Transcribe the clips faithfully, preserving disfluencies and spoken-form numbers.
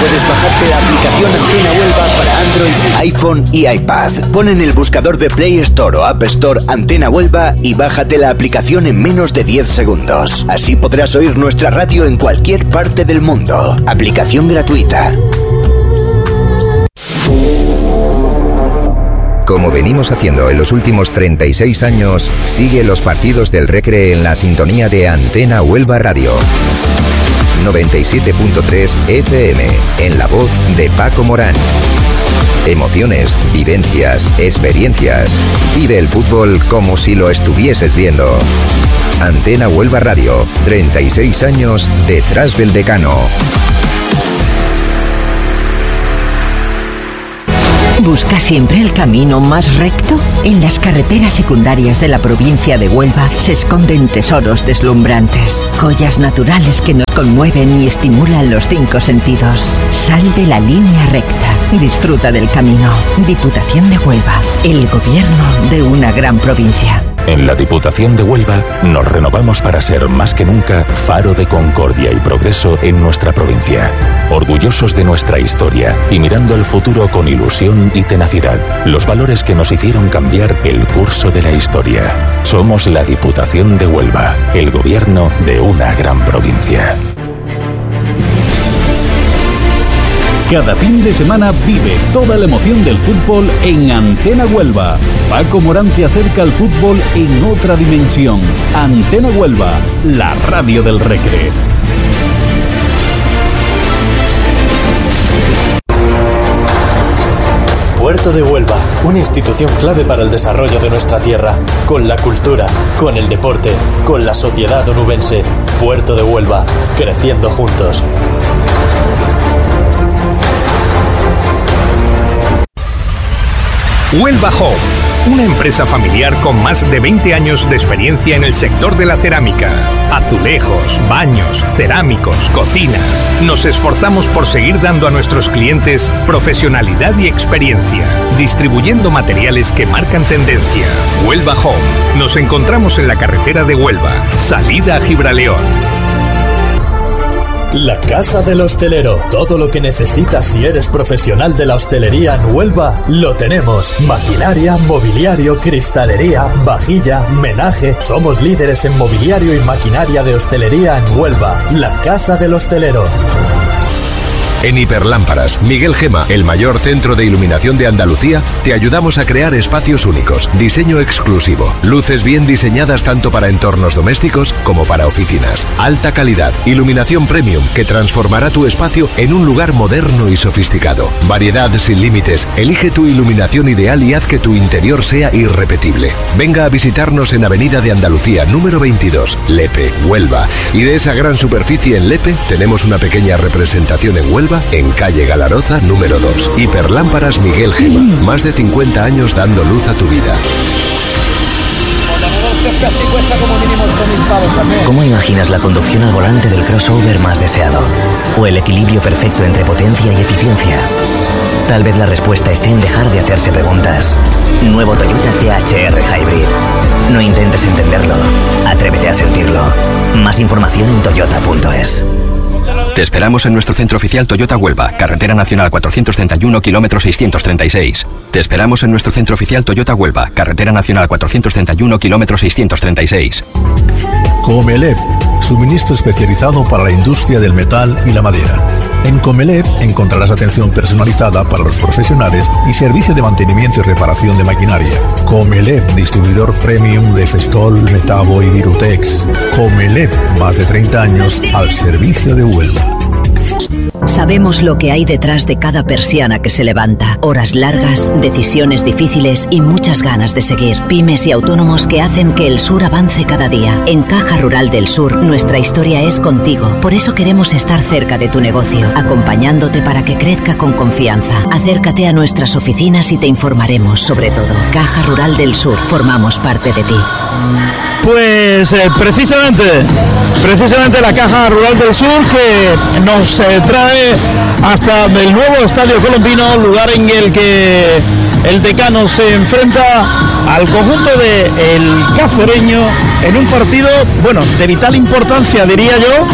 puedes bajarte la aplicación Antena Huelva para Android, iPhone y iPad. Pon en el buscador de Play Store o App Store Antena Huelva y bájate la aplicación en menos de diez segundos. Así podrás oír nuestra radio en cualquier parte del mundo. Aplicación gratuita. Como venimos haciendo en los últimos treinta y seis años, sigue los partidos del Recre en la sintonía de Antena Huelva Radio. noventa y siete punto tres F M, en la voz de Paco Morán. Emociones, vivencias, experiencias. Vive el fútbol como si lo estuvieses viendo. Antena Huelva Radio, treinta y seis años detrás del decano. ¿Busca siempre el camino más recto? En las carreteras secundarias de la provincia de Huelva se esconden tesoros deslumbrantes, joyas naturales que nos conmueven y estimulan los cinco sentidos. Sal de la línea recta. Disfruta del camino. Diputación de Huelva, el gobierno de una gran provincia. En la Diputación de Huelva nos renovamos para ser más que nunca faro de concordia y progreso en nuestra provincia. Orgullosos de nuestra historia y mirando al futuro con ilusión y tenacidad. Los valores que nos hicieron cambiar el curso de la historia. Somos la Diputación de Huelva, el gobierno de una gran provincia. Cada fin de semana vive toda la emoción del fútbol en Antena Huelva. Paco Morán te acerca al fútbol en otra dimensión. Antena Huelva, la radio del Recre. Puerto de Huelva, una institución clave para el desarrollo de nuestra tierra, con la cultura, con el deporte, con la sociedad onubense. Puerto de Huelva, creciendo juntos. Huelva Home, una empresa familiar con más de veinte años de experiencia en el sector de la cerámica. Azulejos, baños, cerámicos, cocinas. Nos esforzamos por seguir dando a nuestros clientes profesionalidad y experiencia, distribuyendo materiales que marcan tendencia. Huelva Home. Nos encontramos en la carretera de Huelva, salida a Gibraleón. La Casa del Hostelero. Todo lo que necesitas si eres profesional de la hostelería en Huelva, lo tenemos. Maquinaria, mobiliario, cristalería, vajilla, menaje. Somos líderes en mobiliario y maquinaria de hostelería en Huelva. La Casa del Hostelero. En Hiperlámparas, Miguel Gema, el mayor centro de iluminación de Andalucía, te ayudamos a crear espacios únicos, diseño exclusivo, luces bien diseñadas tanto para entornos domésticos como para oficinas, alta calidad, iluminación premium que transformará tu espacio en un lugar moderno y sofisticado, variedad sin límites. Elige tu iluminación ideal y haz que tu interior sea irrepetible. Venga a visitarnos en Avenida de Andalucía número veintidós, Lepe, Huelva, y de esa gran superficie en Lepe tenemos una pequeña representación en Huelva, en calle Galaroza número dos. Hiperlámparas Miguel Gema, más de cincuenta años dando luz a tu vida. ¿Cómo imaginas la conducción al volante del crossover más deseado? ¿O el equilibrio perfecto entre potencia y eficiencia? Tal vez la respuesta esté en dejar de hacerse preguntas. Nuevo Toyota T H R Hybrid. No intentes entenderlo, atrévete a sentirlo. Más información en toyota punto es. Te esperamos en nuestro centro oficial Toyota Huelva, carretera nacional cuatrocientos treinta y uno, kilómetro seiscientos treinta y seis. Te esperamos en nuestro centro oficial Toyota Huelva, carretera nacional cuatrocientos treinta y uno, kilómetro seiscientos treinta y seis. Comelep, suministro especializado para la industria del metal y la madera. En Comelep encontrarás atención personalizada para los profesionales y servicio de mantenimiento y reparación de maquinaria. Comelep, distribuidor premium de Festol, Metabo y Virutex. Comelep, más de treinta años al servicio de Huelva. Sabemos lo que hay detrás de cada persiana que se levanta. Horas largas, decisiones difíciles y muchas ganas de seguir. Pymes y autónomos que hacen que el sur avance cada día. En Caja Rural del Sur, nuestra historia es contigo. Por eso queremos estar cerca de tu negocio, acompañándote para que crezca con confianza. Acércate a nuestras oficinas y te informaremos sobre todo. Caja Rural del Sur, formamos parte de ti. Pues eh, precisamente, precisamente la Caja Rural del Sur que nos eh, trae hasta el nuevo Estadio Colombino, lugar en el que el decano se enfrenta al conjunto de el Cacereño en un partido, bueno, de vital importancia, diría yo,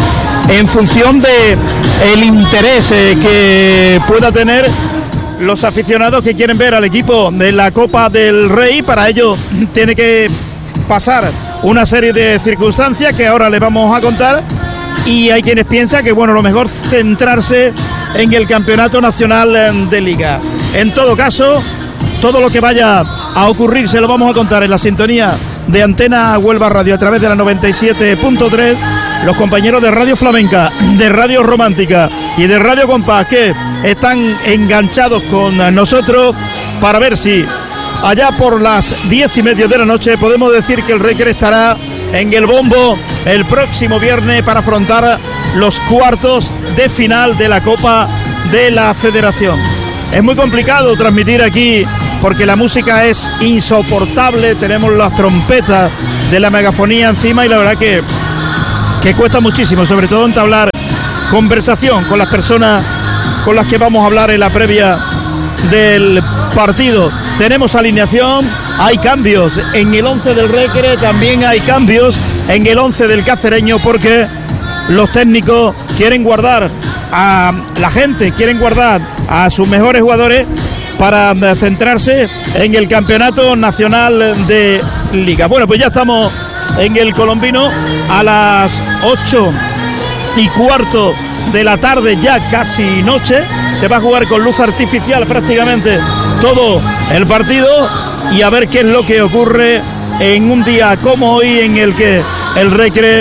en función de el interés eh, que pueda tener los aficionados que quieren ver al equipo de la Copa del Rey. Para ello tiene que pasar una serie de circunstancias que ahora les vamos a contar, y hay quienes piensan que bueno, lo mejor centrarse en el campeonato nacional de Liga. En todo caso, todo lo que vaya a ocurrir se lo vamos a contar en la sintonía de Antena Huelva Radio a través de la noventa y siete punto tres, los compañeros de Radio Flamenca, de Radio Romántica y de Radio Compás, que están enganchados con nosotros para ver si allá por las diez y media de la noche podemos decir que el Recre estará en el bombo el próximo viernes para afrontar los cuartos de final de la Copa de la Federación. Es muy complicado transmitir aquí porque la música es insoportable, tenemos las trompetas de la megafonía encima y la verdad que, que cuesta muchísimo, sobre todo entablar conversación con las personas con las que vamos a hablar en la previa del partido. Tenemos alineación, hay cambios en el once del Recre, también hay cambios en el once del Cacereño, porque los técnicos quieren guardar a la gente, quieren guardar a sus mejores jugadores para centrarse en el campeonato nacional de Liga. Bueno, pues ya estamos en el Colombino a las ocho y cuarto de la tarde, ya casi noche. Se va a jugar con luz artificial prácticamente todo el partido, y a ver qué es lo que ocurre en un día como hoy en el que el Recre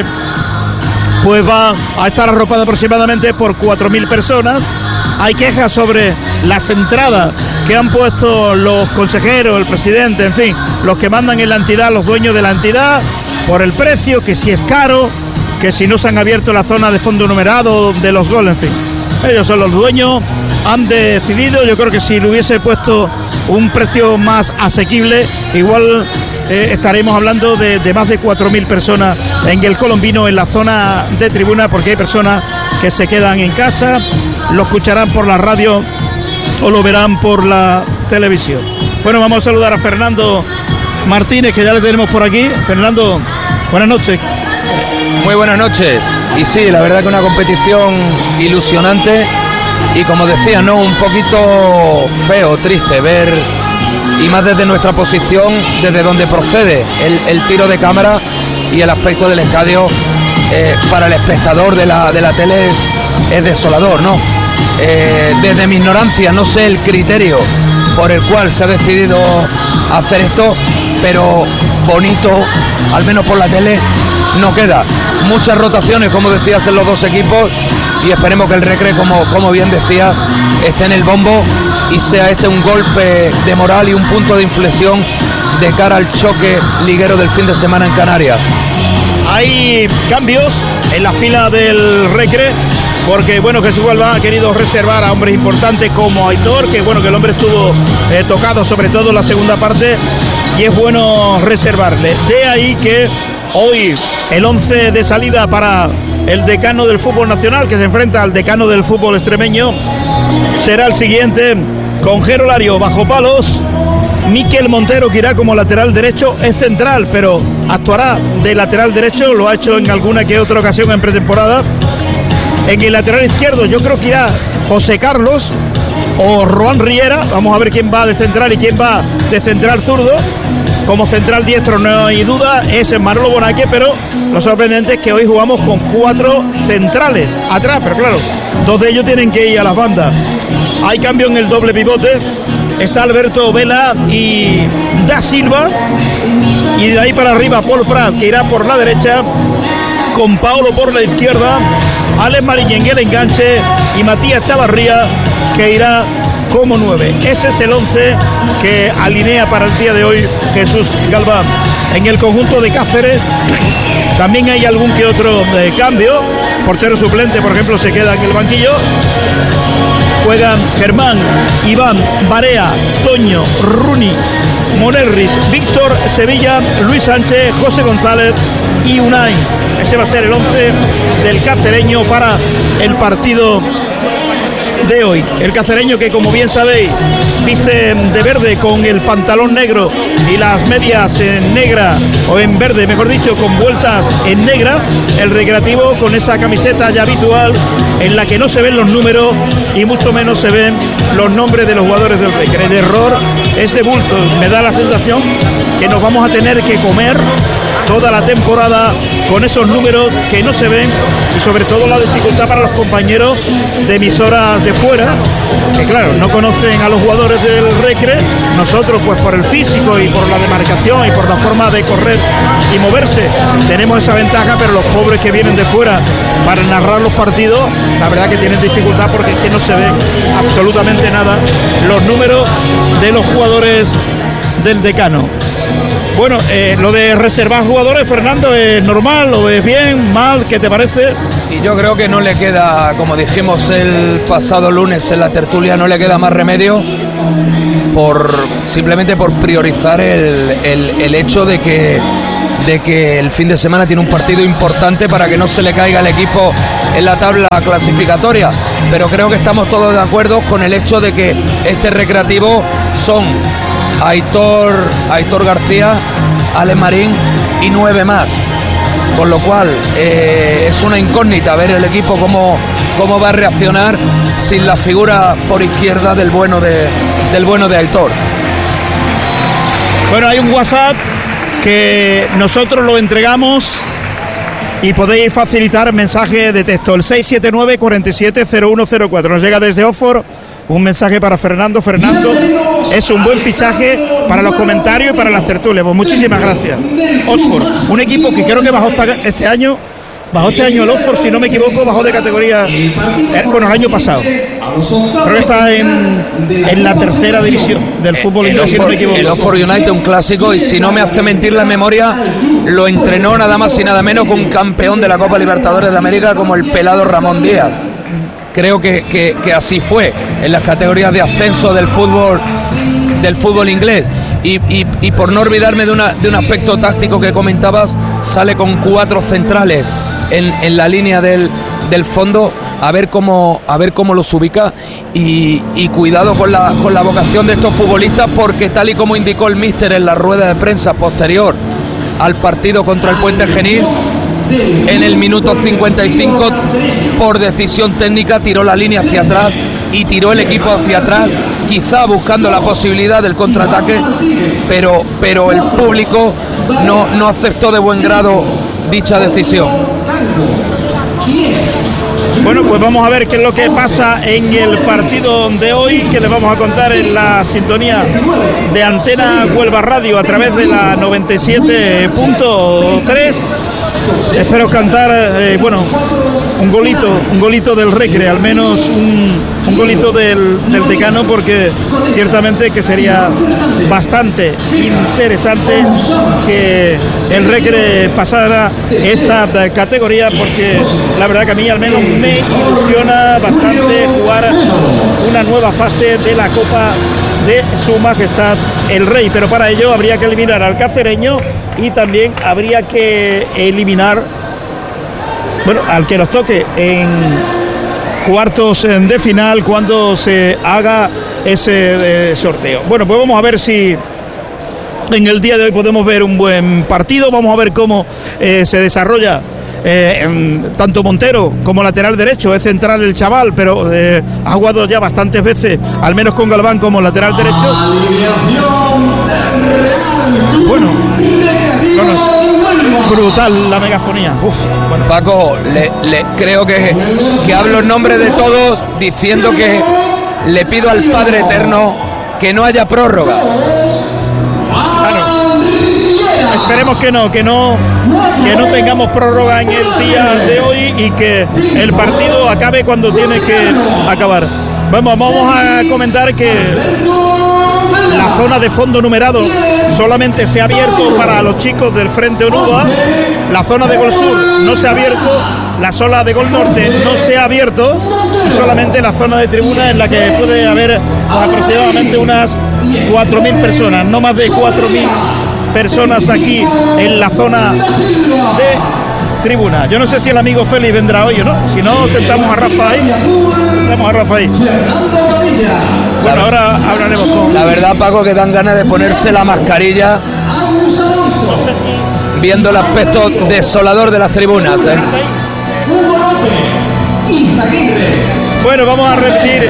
pues va a estar arropado aproximadamente por cuatro mil personas. Hay quejas sobre las entradas que han puesto los consejeros, el presidente, en fin, los que mandan en la entidad, los dueños de la entidad, por el precio, que si es caro, que si no se han abierto la zona de fondo numerado de los goles, en fin. Ellos son los dueños, han decidido. Yo creo que si le hubiese puesto un precio más asequible, igual eh, estaremos hablando de, de más de cuatro mil personas en el Colombino, en la zona de tribuna, porque hay personas que se quedan en casa, lo escucharán por la radio o lo verán por la televisión. Bueno, vamos a saludar a Fernando Martínez, que ya le tenemos por aquí. Fernando, buenas noches. Muy buenas noches. Y sí, la verdad que una competición ilusionante y, como decía, no, un poquito feo, triste ver, y más desde nuestra posición, desde donde procede el, el tiro de cámara y el aspecto del estadio, eh, para el espectador de la, de la tele es, es desolador, ¿no? Eh, desde mi ignorancia no sé el criterio por el cual se ha decidido hacer esto, pero bonito, al menos por la tele, no queda. Muchas rotaciones, como decías, en los dos equipos, y esperemos que el Recre, como, como bien decía, esté en el bombo y sea este un golpe de moral y un punto de inflexión de cara al choque liguero del fin de semana en Canarias. Hay cambios en la fila del Recre, porque bueno, Jesús Galván ha querido reservar a hombres importantes como Aitor, que bueno, que el hombre estuvo eh, tocado sobre todo en la segunda parte, y es bueno reservarle. De ahí que hoy el once de salida para el decano del fútbol nacional, que se enfrenta al decano del fútbol extremeño, será el siguiente: con Jero Lario bajo palos, Miquel Montero, que irá como lateral derecho, es central, pero actuará de lateral derecho, lo ha hecho en alguna que otra ocasión en pretemporada. En el lateral izquierdo yo creo que irá José Carlos o Roan Riera, vamos a ver quién va de central y quién va de central zurdo. Como central diestro no hay duda, es Manolo Bonaque, pero lo sorprendente es que hoy jugamos con cuatro centrales atrás, pero claro, dos de ellos tienen que ir a las bandas. Hay cambio en el doble pivote, está Alberto Vela y Da Silva, y de ahí para arriba Paul Prat, que irá por la derecha, con Paolo por la izquierda, Alex Mariño en el enganche y Matías Chavarría, que irá como nueve. Ese es el once que alinea para el día de hoy Jesús Galván. En el conjunto de Cáceres también hay algún que otro eh, cambio. Portero suplente, por ejemplo, se queda en el banquillo. Juegan Germán, Iván, Barea, Toño, Runi, Monerris, Víctor, Sevilla, Luis Sánchez, José González y Unai. Ese va a ser el once del cacereño para el partido de hoy. El cacereño que, como bien sabéis, viste de verde con el pantalón negro y las medias en negra, o en verde, mejor dicho, con vueltas en negra. El Recreativo con esa camiseta ya habitual en la que no se ven los números y mucho menos se ven los nombres de los jugadores del Recre. El error es de bulto. Me da la sensación que nos vamos a tener que comer toda la temporada con esos números que no se ven, y sobre todo la dificultad para los compañeros de emisoras de fuera, que claro, no conocen a los jugadores del Recre. Nosotros, pues por el físico y por la demarcación y por la forma de correr y moverse, tenemos esa ventaja, pero los pobres que vienen de fuera para narrar los partidos, la verdad que tienen dificultad porque es que no se ven absolutamente nada los números de los jugadores del Decano. Bueno, eh, lo de reservar jugadores, Fernando, ¿es normal o es bien, mal? ¿Qué te parece? Y yo creo que no le queda, como dijimos el pasado lunes en la tertulia, no le queda más remedio por simplemente por priorizar el, el, el hecho de que, de que el fin de semana tiene un partido importante para que no se le caiga al equipo en la tabla clasificatoria. Pero creo que estamos todos de acuerdo con el hecho de que este Recreativo son Aitor, Aitor García, Alex Marín y nueve más, con lo cual eh, es una incógnita ver el equipo cómo, cómo va a reaccionar sin la figura por izquierda del bueno de, del bueno de Aitor. Bueno, hay un WhatsApp que nosotros lo entregamos y podéis facilitar mensaje de texto, el seis siete nueve, cuatro siete, cero uno cero cuatro. Nos llega desde Oxford un mensaje para Fernando. Fernando es un buen fichaje para los comentarios y para las tertulias. Pues muchísimas gracias. Oxford, un equipo que creo que bajó este año, bajó este año el Oxford, si no me equivoco, bajó de categoría, eh, bueno, el año pasado. Creo que está en, en la tercera división del fútbol inglés, si no me equivoco. El Oxford United, un clásico, y si no me hace mentir la memoria, lo entrenó nada más y nada menos con un campeón de la Copa Libertadores de América como el pelado Ramón Díaz. Creo que, que, que así fue en las categorías de ascenso del fútbol del fútbol inglés. Y, y, y por no olvidarme de, una, de un aspecto táctico que comentabas, sale con cuatro centrales en, en la línea del, del fondo, a ver cómo a ver cómo los ubica, y, y cuidado con la, con la vocación de estos futbolistas, porque tal y como indicó el míster en la rueda de prensa posterior al partido contra el Puente Genil, en el minuto cincuenta y cinco, por decisión técnica, tiró la línea hacia atrás y tiró el equipo hacia atrás, quizá buscando la posibilidad del contraataque, pero, pero el público no, no aceptó de buen grado dicha decisión. Bueno, pues vamos a ver qué es lo que pasa en el partido de hoy, que les vamos a contar en la sintonía de Antena Huelva Radio a través de la noventa y siete punto tres. Espero cantar, eh, bueno, un golito, un golito del Recre, al menos un, un golito del, del Decano, porque ciertamente que sería bastante interesante que el Recre pasara esta categoría, porque la verdad que a mí al menos me ilusiona bastante jugar una nueva fase de la Copa de Su Majestad el Rey, pero para ello habría que eliminar al cacereño y también habría que eliminar, bueno, al que nos toque en cuartos de final cuando se haga ese eh, sorteo. Bueno, pues vamos a ver si en el día de hoy podemos ver un buen partido. Vamos a ver cómo eh, se desarrolla. Eh, en, tanto Montero como lateral derecho, es central el chaval, pero eh, ha jugado ya bastantes veces, al menos con Galván como lateral derecho. Bueno, bueno, es brutal la megafonía. Uf, bueno. Paco, le, le, creo que, que hablo en nombre de todos diciendo que le pido al Padre Eterno que no haya prórroga. Claro. Esperemos que no, que no, que no tengamos prórroga en el día de hoy y que el partido acabe cuando tiene que acabar. Vamos, vamos a comentar que la zona de fondo numerado solamente se ha abierto para los chicos del Frente Onuba. La zona de gol sur no se ha abierto, la zona de gol norte no se ha abierto, y solamente la zona de tribuna en la que puede haber aproximadamente unas cuatro mil personas, no más de cuatro mil personas aquí en la zona de tribuna. Yo no sé si el amigo Félix vendrá hoy o no. Si no, sentamos a Rafa ahí. Sentamos a Rafa ahí. Bueno, ahora hablaremos con... La verdad, Paco, que dan ganas de ponerse la mascarilla viendo el aspecto desolador de las tribunas, ¿eh? Bueno, vamos a repetir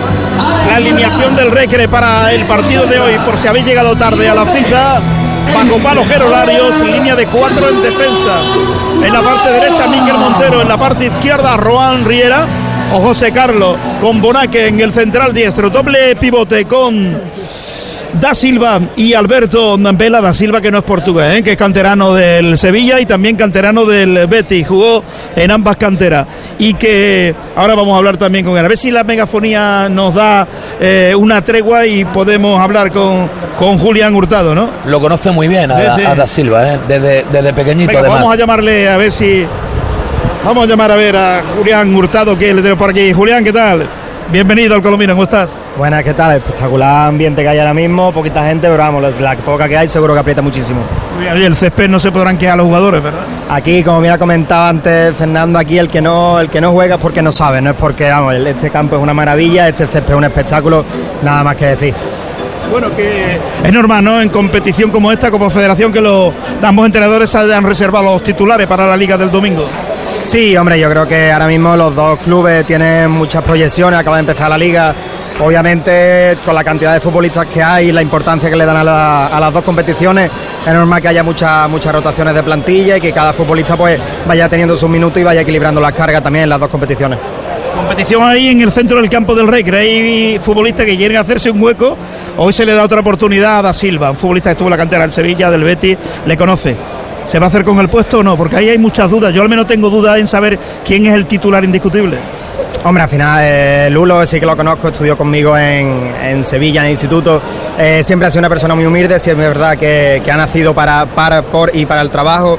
la alineación del Recre para el partido de hoy, por si habéis llegado tarde a la cita. Bajo palo Jero Larios, línea de cuatro en defensa. En la parte derecha Miguel Montero, en la parte izquierda Roan Riera o José Carlos, con Bonaque en el central diestro. Doble pivote con Da Silva y Alberto Vela. Da Silva, que no es portugués, ¿eh? Que es canterano del Sevilla y también canterano del Betis, jugó en ambas canteras, y que ahora vamos a hablar también con él, a ver si la megafonía nos da eh, una tregua y podemos hablar con, con Julián Hurtado, ¿no? Lo conoce muy bien a, sí, sí. a Da Silva, ¿eh? desde, desde pequeñito. Venga, además. Vamos a llamarle a ver si vamos a llamar a ver a Julián Hurtado, que le tenemos por aquí. Julián, ¿qué tal? Bienvenido al Colombino, ¿cómo estás? Buenas, ¿qué tal? Espectacular ambiente que hay ahora mismo, poquita gente, pero vamos, la poca que hay seguro que aprieta muchísimo. Y el césped no se podrán quedar los jugadores, ¿verdad? Aquí, como me ha comentado antes Fernando, aquí el que no el que no juega es porque no sabe, no es porque, vamos, este campo es una maravilla, este césped es un espectáculo, nada más que decir. Bueno, que es normal, ¿no? En competición como esta, como federación, que los ambos entrenadores hayan reservado los titulares para la liga del domingo. Sí, hombre, yo creo que ahora mismo los dos clubes tienen muchas proyecciones, acaba de empezar la liga, obviamente con la cantidad de futbolistas que hay y la importancia que le dan a, la, a las dos competiciones, es normal que haya muchas muchas rotaciones de plantilla y que cada futbolista pues vaya teniendo sus minutos y vaya equilibrando las cargas también en las dos competiciones. Competición ahí en el centro del campo del Recre, hay futbolistas que quieren hacerse un hueco. Hoy se le da otra oportunidad a Da Silva, un futbolista que estuvo en la cantera del Sevilla, del Betis, le conoce. ¿Se va a hacer con el puesto o no? Porque ahí hay muchas dudas. Yo al menos tengo dudas en saber quién es el titular indiscutible. Hombre, al final eh, Lulo sí que lo conozco, estudió conmigo en, en Sevilla, en el instituto. Eh, siempre ha sido una persona muy humilde, sí es verdad que, que ha nacido para, para, por y para el trabajo.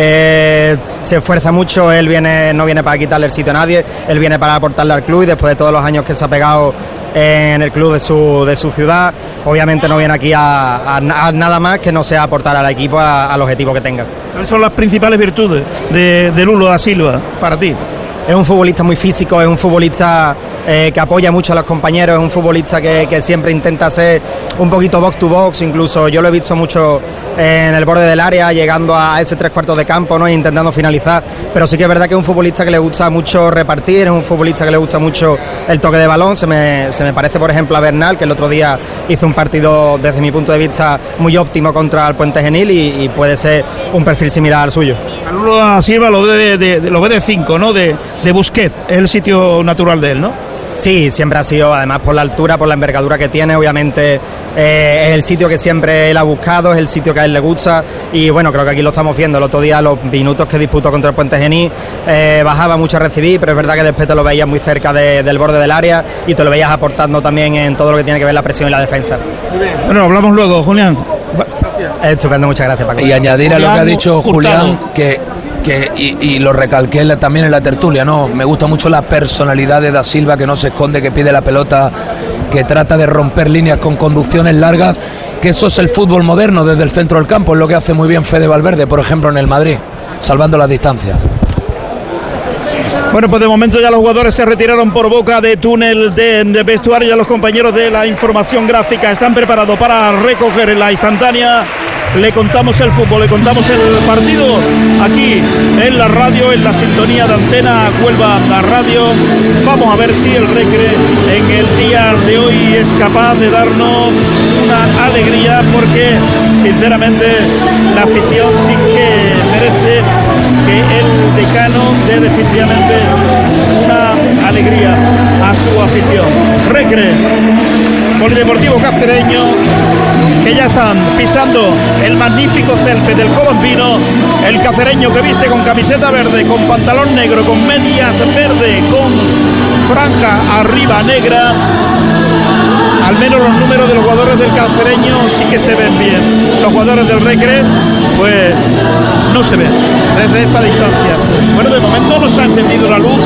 Eh, se esfuerza mucho, él viene no viene para quitarle el sitio a nadie, él viene para aportarle al club, y después de todos los años que se ha pegado en el club de su, de su ciudad, obviamente no viene aquí a, a, a nada más que no sea aportar al equipo a, al objetivo que tenga. ¿Cuáles son las principales virtudes de, de Lulo da Silva para ti? Es un futbolista muy físico, es un futbolista eh, que apoya mucho a los compañeros, es un futbolista que, que siempre intenta ser un poquito box to box, incluso yo lo he visto mucho en el borde del área, llegando a ese tres cuartos de campo, ¿no? Intentando finalizar, pero sí que es verdad que es un futbolista que le gusta mucho repartir, es un futbolista que le gusta mucho el toque de balón. Se me, se me parece, por ejemplo, a Bernal, que el otro día hizo un partido, desde mi punto de vista, muy óptimo contra el Puente Genil, y, y puede ser un perfil similar al suyo. A Lulo da Silva lo ve de, de, de, lo ve de cinco, ¿no? De, de Busquets, es el sitio natural de él, ¿no? Sí, siempre ha sido, además por la altura, por la envergadura que tiene, obviamente eh, es el sitio que siempre él ha buscado, es el sitio que a él le gusta, y bueno, creo que aquí lo estamos viendo. El otro día, los minutos que disputó contra el Puente Genil, eh, bajaba mucho a recibir, pero es verdad que después te lo veías muy cerca de, del borde del área, y te lo veías aportando también en todo lo que tiene que ver la presión y la defensa. Bueno, hablamos luego, Julián. Estupendo, muchas gracias, Paco. Y añadir a lo que ha dicho Julián, que que y, y lo recalqué también en la tertulia, ¿no? Me gusta mucho la personalidad de Da Silva, que no se esconde, que pide la pelota, que trata de romper líneas con conducciones largas, que eso es el fútbol moderno desde el centro del campo, es lo que hace muy bien Fede Valverde, por ejemplo, en el Madrid, salvando las distancias. Bueno, pues de momento ya los jugadores se retiraron por boca de túnel de, de vestuario. Ya los compañeros de la información gráfica están preparados para recoger la instantánea. Le contamos el fútbol, le contamos el partido aquí en la radio, en la sintonía de Antena Huelva, la radio. Vamos a ver si el Recre en el día de hoy es capaz de darnos una alegría, porque sinceramente la afición sí que merece que el decano dé definitivamente una alegría a su afición. Recre, Polideportivo Cacereño, que ya están pisando el magnífico césped del Colombino. El cacereño que viste con camiseta verde, con pantalón negro, con medias verde, con franja arriba negra. Al menos los números de los jugadores del cacereño sí que se ven bien. Los jugadores del Recre, pues no se ven desde esta distancia. Bueno, de momento nos ha encendido la luz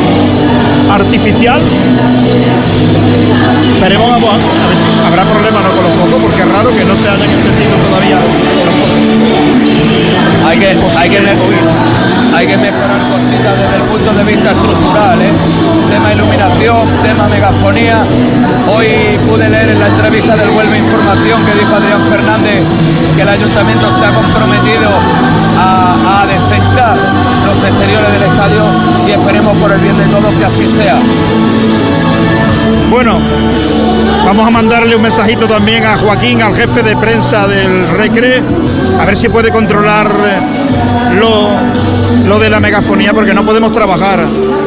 artificial. Esperemos, vamos a ver si habrá problema, ¿no?, con los focos, porque es raro que no se hayan encendido todavía los focos. Hay que, hay que, hay que mejorar cositas desde el punto de vista estructural, ¿eh? Tema iluminación, tema megafonía. Hoy pude leer en la entrevista del Huelva Información que dijo Adrián Fernández que el ayuntamiento se ha comprometido a, a descentar los exteriores del estadio y esperemos por el bien de todos que así sea. Bueno, vamos a mandarle un mensajito también a Joaquín, al jefe de prensa del Recre, a ver si puede controlar lo, lo de la megafonía, porque no podemos trabajar.